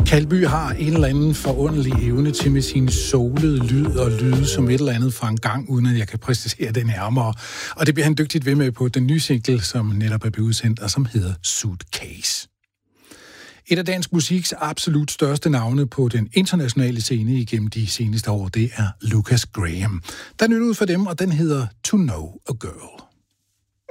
Kalby har en eller anden forunderlig evne til med sin soulede lyd og lyde som et eller andet fra en gang, uden at jeg kan præcisere det nærmere. Og det bliver han dygtigt ved med på den nye single, som netop er blevet udsendt, og som hedder Suitcase. Et af dansk musiks absolut største navne på den internationale scene igennem de seneste år, det er Lukas Graham. Der er nyt ud for dem, og den hedder To Know a Girl.